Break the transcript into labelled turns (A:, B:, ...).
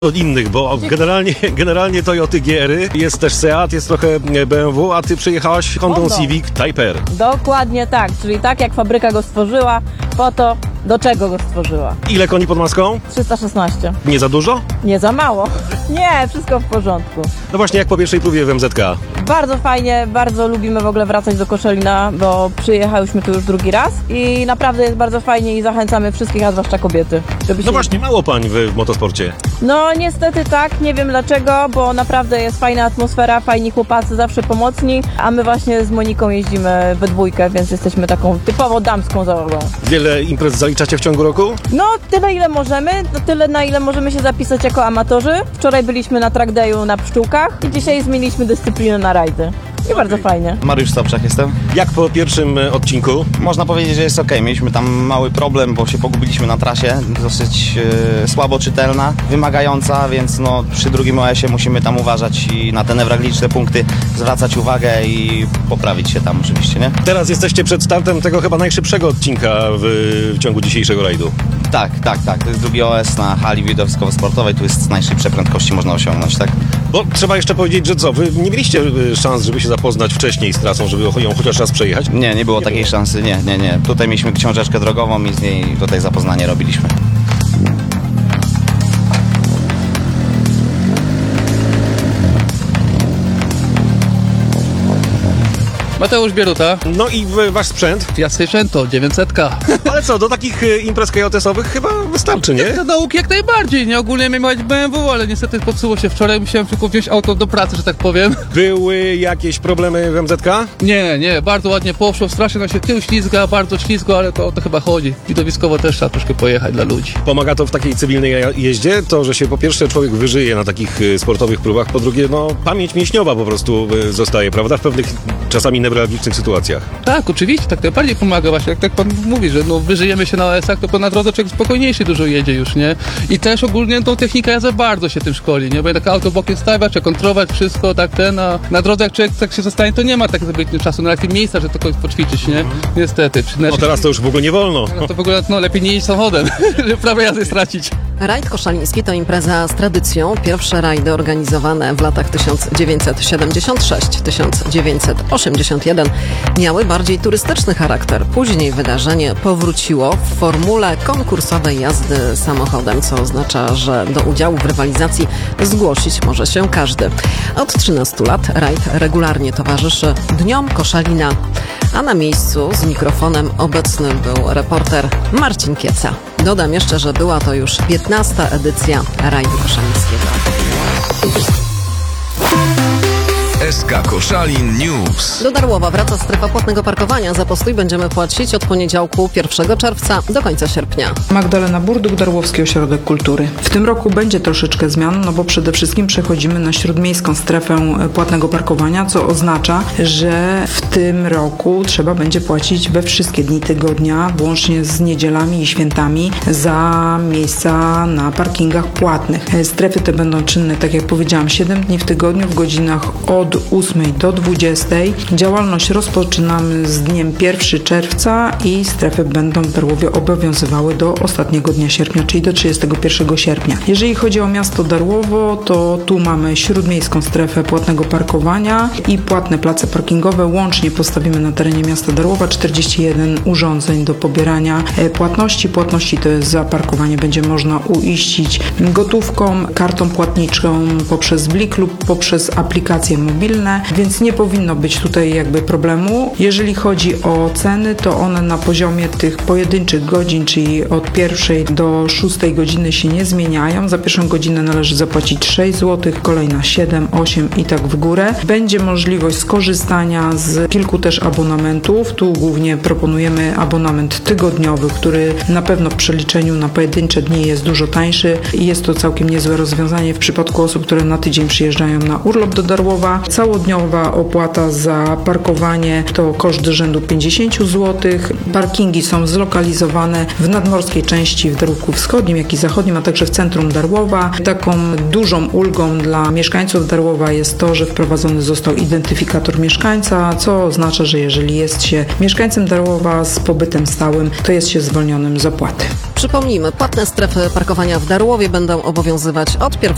A: od innych, bo generalnie Toyoty GR-y, jest też Seat, jest trochę BMW, a ty przyjechałaś Hondą Civic Type R.
B: Dokładnie tak, czyli tak jak fabryka go stworzyła, po to, do czego go stworzyła.
A: Ile koni pod maską?
B: 316.
A: Nie za dużo?
B: Nie za mało. Nie, wszystko w porządku.
A: No właśnie, jak po pierwszej próbie w MZK.
B: Bardzo fajnie, bardzo lubimy w ogóle wracać do Koszalina, bo przyjechałyśmy tu już drugi raz i naprawdę jest bardzo fajnie i zachęcamy wszystkich, a zwłaszcza kobiety.
A: No właśnie, mało pań w motosporcie.
B: No niestety tak, nie wiem dlaczego, bo naprawdę jest fajna atmosfera, fajni chłopacy, zawsze pomocni, a my właśnie z Moniką jeździmy we dwójkę, więc jesteśmy taką typowo damską załogą.
A: Wiele imprez zaliczacie w ciągu roku?
B: No tyle ile możemy, tyle na ile możemy się zapisać jako amatorzy. Wczoraj byliśmy na track dayu na Pszczółkach i dzisiaj zmieniliśmy dyscyplinę na rajdy. I bardzo fajnie.
C: Mariusz Sobczak jestem.
A: Jak po pierwszym odcinku?
C: Można powiedzieć, że jest okej. Mieliśmy tam mały problem, bo się pogubiliśmy na trasie. Dosyć słabo czytelna, wymagająca, więc no, przy drugim OS-ie musimy tam uważać i na te newralgiczne punkty zwracać uwagę i poprawić się tam oczywiście, nie?
A: Teraz jesteście przed startem tego chyba najszybszego odcinka w ciągu dzisiejszego rajdu.
C: Tak. To jest drugi OS na hali widowiskowo-sportowej. Tu jest najszybsze prędkości można osiągnąć, tak?
A: Bo trzeba jeszcze powiedzieć, że co, wy nie mieliście szans, żeby się zapoznać wcześniej z trasą, żeby ją chociaż raz przejechać?
C: Nie było takiej szansy, nie. Tutaj mieliśmy książeczkę drogową i z niej tutaj zapoznanie robiliśmy.
D: Mateusz Bieruta,
A: No i wasz sprzęt?
D: Fiat Seicento, 900.
A: Ale co, do takich imprez KJS-owych chyba wystarczy, nie?
D: Do nauki jak najbardziej, nie? Ogólnie miałem jechać BMW, ale niestety popsuło się wczoraj, musiałem tylko wziąć auto do pracy, że tak powiem.
A: Były jakieś problemy w MZK?
D: Nie, bardzo ładnie poszło, strasznie nam się tył ślizga, bardzo ślizgo, ale to o to chyba chodzi. Widowiskowo też trzeba troszkę pojechać dla ludzi.
A: Pomaga to w takiej cywilnej jeździe? To, że się po pierwsze człowiek wyżyje na takich sportowych próbach, po drugie, no pamięć mięśniowa po prostu zostaje, prawda? W pewnych czasami newralgicznych sytuacjach.
D: Tak, oczywiście, tak najbardziej pomaga właśnie, jak pan mówi, że no wyżyjemy się na OS-ach, to na drodze człowiek spokojniejszy dużo jedzie już, nie? I też ogólnie tą technikę jazdy bardzo się tym szkoli, nie? Bo tak auto bokiem stawiać, trzeba kontrolować wszystko, tak na drodze jak człowiek tak się zostanie, to nie ma tak zbytnio czasu, na lepiej miejsca, że to kogoś poćwiczyć, nie? Niestety.
A: No teraz to już w ogóle nie wolno.
D: To w ogóle lepiej nie jeździć samochodem, żeby prawo jazdy stracić.
E: Rajd koszaliński to impreza z tradycją. Pierwsze rajdy organizowane w latach 1976-1981 miały bardziej turystyczny charakter. Później wydarzenie powróciło w formule konkursowej jazdy samochodem, co oznacza, że do udziału w rywalizacji zgłosić może się każdy. Od 13 lat rajd regularnie towarzyszy Dniom Koszalina, a na miejscu z mikrofonem obecny był reporter Marcin Kieca. Dodam jeszcze, że była to już 15. edycja rajdu koszalińskiego.
F: SK Koszalin News.
E: Do Darłowa wraca strefa płatnego parkowania. Za postój będziemy płacić od poniedziałku 1 czerwca do końca sierpnia.
G: Magdalena Burduk, Darłowski Ośrodek Kultury. W tym roku będzie troszeczkę zmian, no bo przede wszystkim przechodzimy na śródmiejską strefę płatnego parkowania, co oznacza, że w tym roku trzeba będzie płacić we wszystkie dni tygodnia, włącznie z niedzielami i świętami, za miejsca na parkingach płatnych. Strefy te będą czynne, tak jak powiedziałam, 7 dni w tygodniu w godzinach od 8 do 20. Działalność rozpoczynamy z dniem 1 czerwca i strefy będą w Darłowie obowiązywały do ostatniego dnia sierpnia, czyli do 31 sierpnia. Jeżeli chodzi o miasto Darłowo, to tu mamy śródmiejską strefę płatnego parkowania i płatne place parkingowe. Łącznie postawimy na terenie miasta Darłowa 41 urządzeń do pobierania płatności. Płatności to jest za parkowanie będzie można uiścić gotówką, kartą płatniczą poprzez Blik lub poprzez aplikację mobilne, więc nie powinno być tutaj jakby problemu. Jeżeli chodzi o ceny, to one na poziomie tych pojedynczych godzin, czyli od 1 do 6 godziny się nie zmieniają. Za pierwszą godzinę należy zapłacić 6 zł, kolejna 7, 8 i tak w górę. Będzie możliwość skorzystania z kilku też abonamentów. Tu głównie proponujemy abonament tygodniowy, który na pewno w przeliczeniu na pojedyncze dni jest dużo tańszy i jest to całkiem niezłe rozwiązanie w przypadku osób, które na tydzień przyjeżdżają na urlop do Darłowa. Całodniowa opłata za parkowanie to koszt rzędu 50 zł. Parkingi są zlokalizowane w nadmorskiej części w Darłówku Wschodnim, jak i Zachodnim, a także w centrum Darłowa. Taką dużą ulgą dla mieszkańców Darłowa jest to, że wprowadzony został identyfikator mieszkańca, co oznacza, że jeżeli jest się mieszkańcem Darłowa z pobytem stałym, to jest się zwolnionym z opłaty.
E: Przypomnijmy, płatne strefy parkowania w Darłowie będą obowiązywać od 1